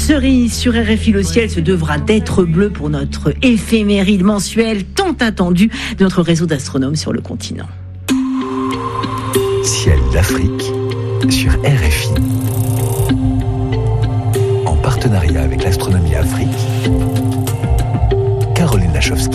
cerise sur RFI, le ciel se devra d'être bleu pour notre éphéméride mensuelle tant attendue de notre réseau d'astronomes sur le continent. Ciel d'Afrique sur RFI. En partenariat avec l'Astronomie Afrique, Caroline Lachowski.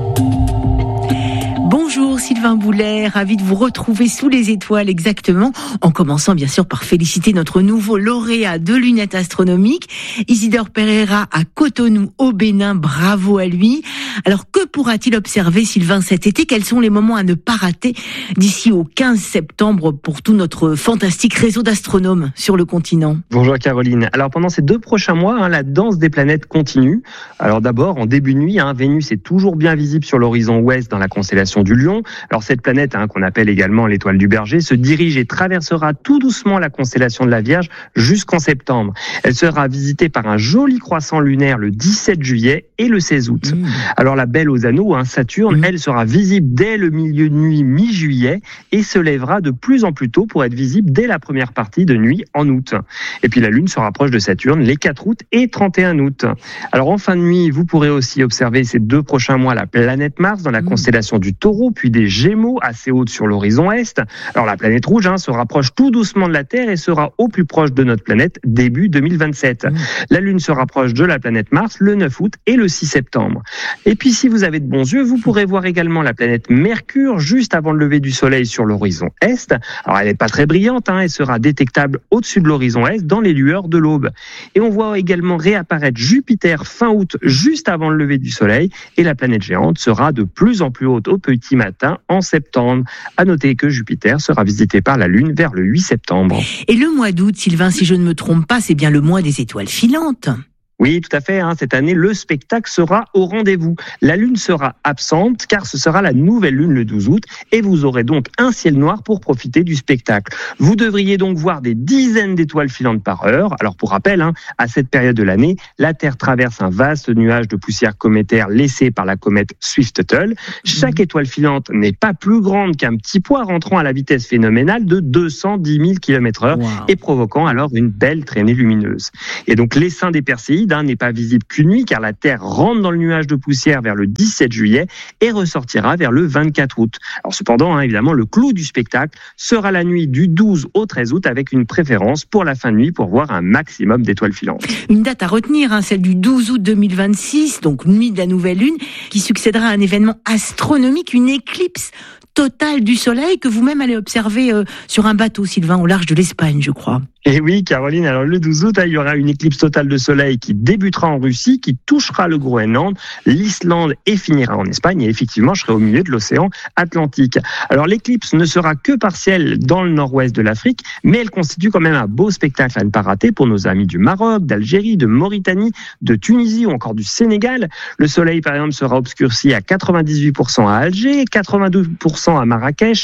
Bonjour Sylvain Boulet, ravi de vous retrouver sous les étoiles exactement, en commençant bien sûr par féliciter notre nouveau lauréat de lunettes astronomiques, Isidore Pereira à Cotonou au Bénin, bravo à lui. Alors que pourra-t-il observer Sylvain cet été? Quels sont les moments à ne pas rater d'ici au 15 septembre pour tout notre fantastique réseau d'astronomes sur le continent? Bonjour Caroline, alors pendant ces 2 prochains mois, la danse des planètes continue. Alors d'abord, en début de nuit, Vénus est toujours bien visible sur l'horizon ouest dans la constellation du Lion. Alors cette planète, qu'on appelle également l'étoile du Berger, se dirige et traversera tout doucement la constellation de la Vierge jusqu'en septembre. Elle sera visitée par un joli croissant lunaire le 17 juillet et le 16 août. Alors la belle aux anneaux, Saturne, elle sera visible dès le milieu de nuit mi-juillet et se lèvera de plus en plus tôt pour être visible dès la première partie de nuit en août. Et puis la Lune se rapproche de Saturne les 4 août et 31 août. Alors en fin de nuit, vous pourrez aussi observer ces 2 prochains mois la planète Mars dans la constellation du Taureau, puis des Gémeaux assez hautes sur l'horizon est. Alors la planète rouge se rapproche tout doucement de la Terre et sera au plus proche de notre planète début 2027. La Lune se rapproche de la planète Mars le 9 août et le 6 septembre. Et puis si vous avez de bons yeux, vous pourrez voir également la planète Mercure juste avant le lever du soleil sur l'horizon est. Alors elle n'est pas très brillante, elle sera détectable au-dessus de l'horizon est dans les lueurs de l'aube. Et on voit également réapparaître Jupiter fin août juste avant le lever du soleil et la planète géante sera de plus en plus haute au petit matin en septembre. À noter que Jupiter sera visité par la Lune vers le 8 septembre. Et le mois d'août, Sylvain, si je ne me trompe pas, c'est bien le mois des étoiles filantes. Oui, tout à fait. Cette année, le spectacle sera au rendez-vous. La Lune sera absente car ce sera la nouvelle Lune le 12 août et vous aurez donc un ciel noir pour profiter du spectacle. Vous devriez donc voir des dizaines d'étoiles filantes par heure. Alors pour rappel, à cette période de l'année, la Terre traverse un vaste nuage de poussière cométaire laissé par la comète Swift-Tuttle. Chaque étoile filante n'est pas plus grande qu'un petit pois rentrant à la vitesse phénoménale de 210 000 km/h et provoquant alors une belle traînée lumineuse. Et donc l'essaim des Perséides n'est pas visible qu'une nuit car la Terre rentre dans le nuage de poussière vers le 17 juillet et ressortira vers le 24 août. Alors cependant, évidemment, le clou du spectacle sera la nuit du 12 au 13 août avec une préférence pour la fin de nuit pour voir un maximum d'étoiles filantes. Une date à retenir, celle du 12 août 2026, donc nuit de la nouvelle lune, qui succédera à un événement astronomique, une éclipse totale du soleil que vous-même allez observer sur un bateau, Sylvain, au large de l'Espagne, je crois. Et oui, Caroline, alors le 12 août, il y aura une éclipse totale de soleil qui débutera en Russie, qui touchera le Groenland, l'Islande et finira en Espagne. Et effectivement, je serai au milieu de l'océan Atlantique. Alors l'éclipse ne sera que partielle dans le nord-ouest de l'Afrique, mais elle constitue quand même un beau spectacle à ne pas rater pour nos amis du Maroc, d'Algérie, de Mauritanie, de Tunisie ou encore du Sénégal. Le soleil, par exemple, sera obscurci à 98% à Alger, 92% à Marrakech,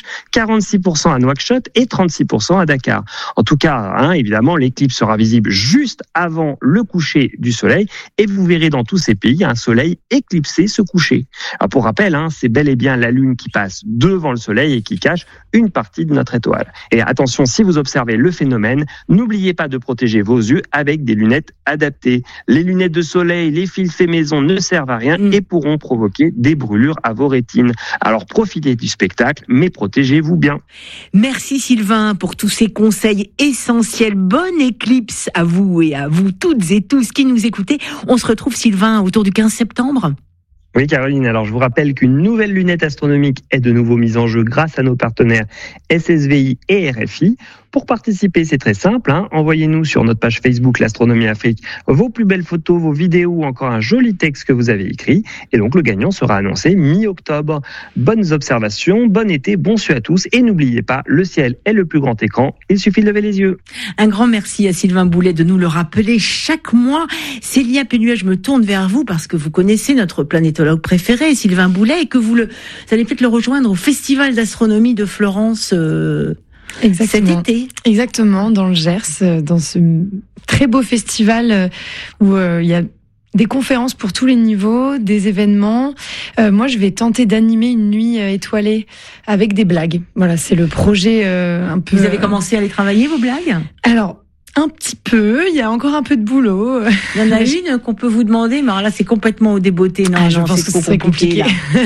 46% à Nouakchott et 36% à Dakar. En tout cas, évidemment, l'éclipse sera visible juste avant le coucher du soleil et vous verrez dans tous ces pays un soleil éclipsé se coucher. Alors pour rappel, c'est bel et bien la Lune qui passe devant le soleil et qui cache une partie de notre étoile. Et attention, si vous observez le phénomène, n'oubliez pas de protéger vos yeux avec des lunettes adaptées. Les lunettes de soleil, les fils faits maison ne servent à rien et pourront provoquer des brûlures à vos rétines. Alors profitez du spectacle, mais protégez-vous bien. Merci Sylvain pour tous ces conseils essentiels. Bonne éclipse à vous et à vous toutes et tous qui nous écoutez. On se retrouve, Sylvain, autour du 15 septembre. Oui, Caroline, alors je vous rappelle qu'une nouvelle lunette astronomique est de nouveau mise en jeu grâce à nos partenaires SSVI et RFI. Pour participer, c'est très simple. Envoyez-nous sur notre page Facebook l'Astronomie Afrique vos plus belles photos, vos vidéos ou encore un joli texte que vous avez écrit. Et donc le gagnant sera annoncé mi-octobre. Bonnes observations, bon été, bon ciel à tous. Et n'oubliez pas, le ciel est le plus grand écran. Il suffit de lever les yeux. Un grand merci à Sylvain Boulet de nous le rappeler chaque mois. Célia Pennuet, je me tourne vers vous parce que vous connaissez notre planétologue préféré, Sylvain Boulet, et que vous allez peut-être le rejoindre au Festival d'astronomie de Florence cet été. Exactement, dans le Gers, dans ce très beau festival où il y a des conférences pour tous les niveaux, des événements. Moi, je vais tenter d'animer une nuit étoilée avec des blagues. Voilà, c'est le projet un peu... Vous avez commencé à les travailler, vos blagues ? Alors, Un petit peu, il y a encore un peu de boulot. Il y en a une qu'on peut vous demander, mais alors là c'est complètement au débeauté. Non, je pense que ce serait compliqué.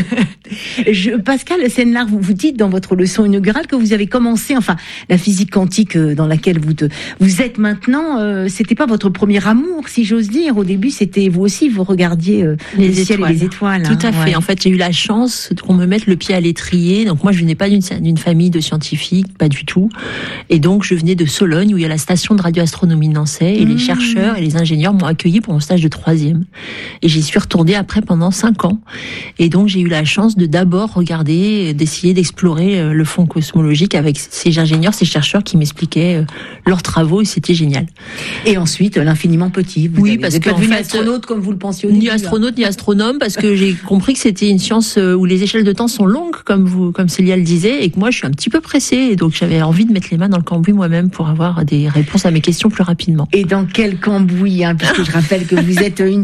Pascal Senelard, vous dites dans votre leçon inaugurale que vous avez commencé, enfin la physique quantique dans laquelle vous êtes maintenant, c'était pas votre premier amour, si j'ose dire. Au début, c'était vous aussi, vous regardiez le ciel et les étoiles. Tout à fait. En fait, j'ai eu la chance qu'on me mette le pied à l'étrier. Donc moi, je venais pas d'une famille de scientifiques, pas du tout. Et donc, je venais de Sologne, où il y a la station de radioastronomie de Nancy, et les chercheurs et les ingénieurs m'ont accueilli pour mon stage de 3e. Et j'y suis retournée après pendant 5 ans. Et donc, j'ai eu la chance de d'abord regarder, d'essayer d'explorer le fond cosmologique avec ces ingénieurs, ces chercheurs qui m'expliquaient leurs travaux, et c'était génial. Et ensuite, l'infiniment petit. Vous oui, parce que devenu astronaute comme vous le pensiez. Ni astronaute, ni astronome, parce que j'ai compris que c'était une science où les échelles de temps sont longues, comme Célia le disait, et que moi, je suis un petit peu pressée. Et donc, j'avais envie de mettre les mains dans le cambouis moi-même pour avoir des réponses à mes questions plus rapidement. Et dans quel cambouis, puisque je rappelle que vous êtes une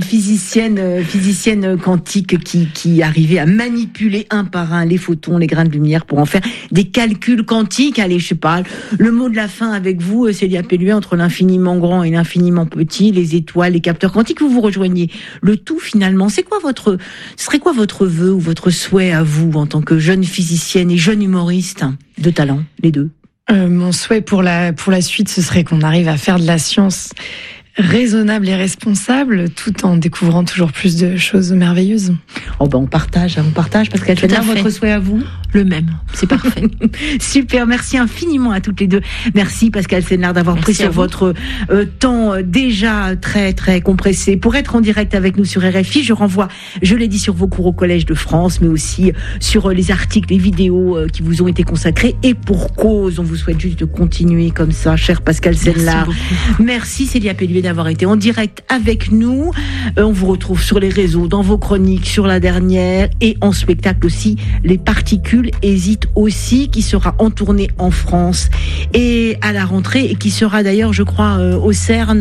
physicienne quantique qui arrivait à manipuler un par un les photons, les grains de lumière pour en faire des calculs quantiques. Allez, je sais pas, le mot de la fin avec vous, Célia Pelluet, entre l'infiniment grand et l'infiniment petit, les étoiles, les capteurs quantiques, vous rejoignez le tout finalement. Ce serait quoi votre vœu ou votre souhait à vous en tant que jeune physicienne et jeune humoriste de talent, les deux? Mon souhait pour la suite, ce serait qu'on arrive à faire de la science raisonnable et responsable, tout en découvrant toujours plus de choses merveilleuses. Oh ben on partage Pascal Senelard, votre souhait à vous? Le même, c'est parfait. Super, merci infiniment à toutes les deux. Merci Pascal Senelard d'avoir pris sur votre temps déjà très très compressé pour être en direct avec nous sur RFI. Je renvoie, je l'ai dit, sur vos cours au Collège de France, mais aussi sur les articles, les vidéos qui vous ont été consacrés, et pour cause. On vous souhaite juste de continuer comme ça, cher Pascal Senelard. Merci Célia Pelluet d'avoir été en direct avec nous. On vous retrouve sur les réseaux, dans vos chroniques, sur la dernière, et en spectacle aussi, Les Particules hésitent aussi, qui sera en tournée en France et à la rentrée, et qui sera d'ailleurs, je crois, au CERN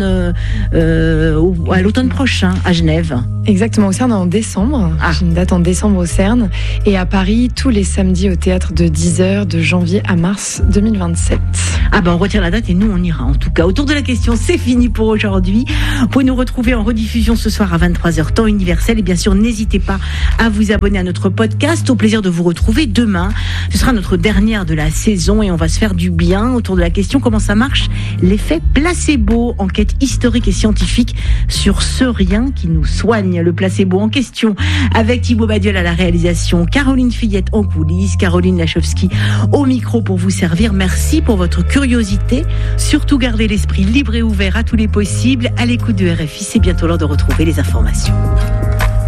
à l'automne prochain, à Genève. Exactement, au CERN en décembre. J'ai une date en décembre au CERN, et à Paris tous les samedis au théâtre de 10h de janvier à mars 2027. On retire la date et nous on ira. En tout cas, autour de la question, c'est fini pour aujourd'hui. Vous pouvez nous retrouver en rediffusion ce soir à 23h temps universel, et bien sûr n'hésitez pas à vous abonner à notre podcast. Au plaisir de vous retrouver demain. Ce sera notre dernière de la saison et on va se faire du bien autour de la question: comment ça marche l'effet placebo? Enquête historique et scientifique sur ce rien qui nous soigne. Le placebo en question, avec Thibaut Badiol à la réalisation, Caroline Fillette en coulisses, Caroline Lachowski au micro pour vous servir. Merci pour votre curiosité. Surtout gardez l'esprit libre et ouvert à tous les possibles. À l'écoute de RFI, c'est bientôt l'heure de retrouver les informations.